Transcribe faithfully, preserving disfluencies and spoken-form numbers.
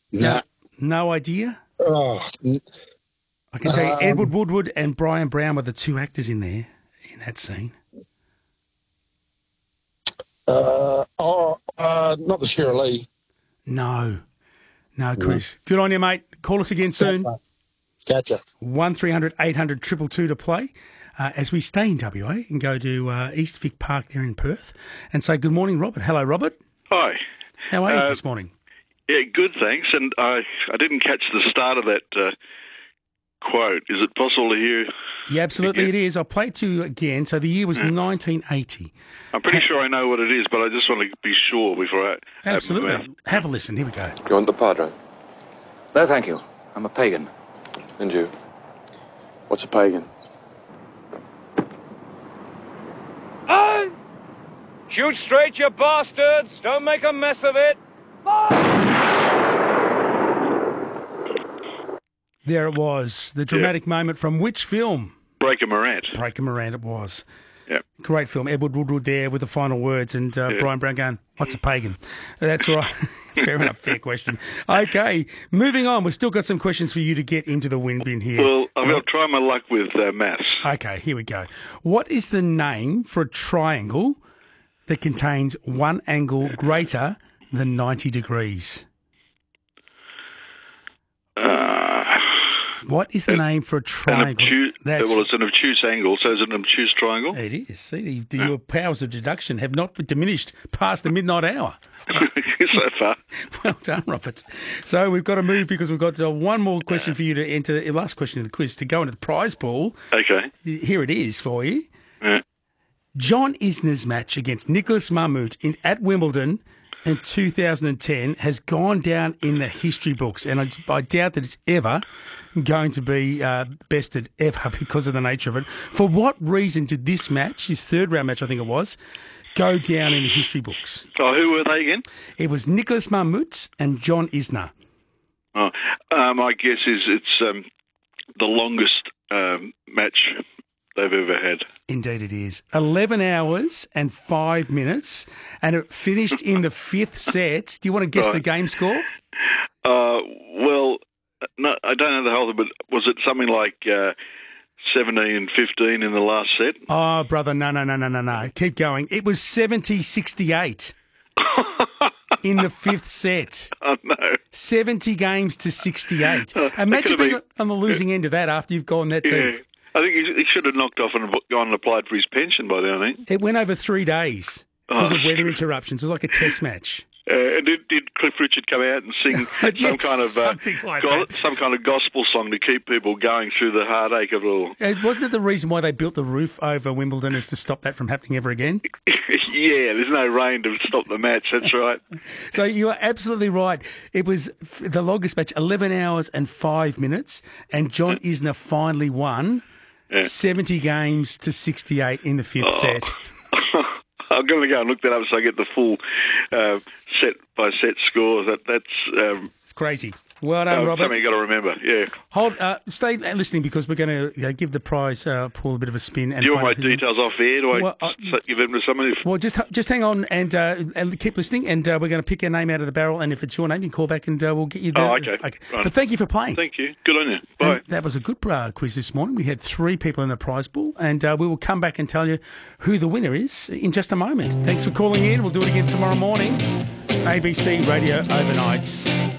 No. No idea? Oh, n- I can tell you, Um, Edward Woodward and Brian Brown were the two actors in there, in that scene. uh, oh, uh, not the Sheryl Lee. No. No, Chris. Good on you, mate. Call us again soon. Gotcha. one three hundred eight hundred two two two to play uh, as we stay in W A and go to uh, East Vic Park there in Perth and say good morning, Robert. Hello, Robert. Hi. How are you Uh, this morning? Yeah, good, thanks. And I I didn't catch the start of that uh, quote. Is it possible to hear? Yeah, absolutely again? it is. I'll play it to you again. So the year was nineteen eighty. I'm pretty sure I know what it is, but I just want to be sure before I... open my Absolutely. mouth. Have a listen. Here we go. You want the Padre? No, thank you. I'm a pagan. And you? What's a pagan? Hey! Shoot straight, you bastards! Don't make a mess of it! There it was. The dramatic moment from which film? Breaker Morant. Breaker Morant it was. Yeah. Great film. Edward Woodward there with the final words and uh, Yeah. Brian Brown going, what's a pagan? That's right. Fair enough. Fair question. Okay. Moving on. We've still got some questions for you to get into the win bin here. Well, I'm going to try my luck with uh, maths. Okay. Here we go. What is the name for a triangle that contains one angle greater than ninety degrees? Uh, What is the name for a an triangle? obtuse, That's well, it's an obtuse angle, so is it an obtuse triangle? It is. See, the- your powers of deduction have not been diminished past the midnight hour. So far. Well done, Robert. So we've got to move because we've got uh, one more question for you to enter, the last question of the quiz, to go into the prize pool. Okay. Here it is for you. Yeah. John Isner's match against Nicholas Mahmood in, at Wimbledon in two thousand ten has gone down in the history books, and I, I doubt that it's ever going to be uh, bested ever because of the nature of it. For what reason did this match, his third round match I think it was, go down in the history books? Oh, who were they again? It was Nicholas Mahmood and John Isner. Oh, uh, my guess is it's um, the longest um, match they've ever had. Indeed it is. eleven hours and five minutes, and it finished in the fifth set. Do you want to guess Right. the game score? Uh, well, no, I don't know the whole thing, but was it something like uh, seventeen fifteen in the last set? Oh, brother, no, no, no, no, no, no. Keep going. It was seventy sixty-eight in the fifth set. Oh, no. seventy games to sixty-eight. Uh, that Imagine could've being been- on the losing end of that after you've gone that Yeah. deep. I think he, he should have knocked off and gone and applied for his pension by then, I think. It went over three days because Oh, of weather interruptions. It was like a test match. Uh, and did, did Cliff Richard come out and sing some Yes, kind of uh, something like go- that. some kind of gospel song to keep people going through the heartache of it all? Uh, Wasn't it the reason why they built the roof over Wimbledon is to stop that from happening ever again? Yeah, there's no rain to stop the match. That's right. So you are absolutely right. It was f- the longest match, eleven hours and five minutes, and John Isner finally won Yeah. seventy games to sixty-eight in the fifth Oh. set. I'm going to go and look that up so I get the full uh, set by set score. That that's um, It's crazy. Well done, uh, Robert. something you got to remember. Yeah. Hold, uh, stay listening because we're going to uh, give the prize uh, pool a bit of a spin. And Do you want find my out who- details off air? Do I Well, uh, s- give them to someone? If, Well, just just hang on and uh, and keep listening, and uh, we're going to pick your name out of the barrel. And if it's your name, you can call back and uh, we'll get you. The, Oh, okay. Right. But thank you for playing. Thank you. Good on you. Bye. And that was a good uh, quiz this morning. We had three people in the prize pool, and uh, we will come back and tell you who the winner is in just a moment. Thanks for calling in. We'll do it again tomorrow morning. A B C Radio Overnights.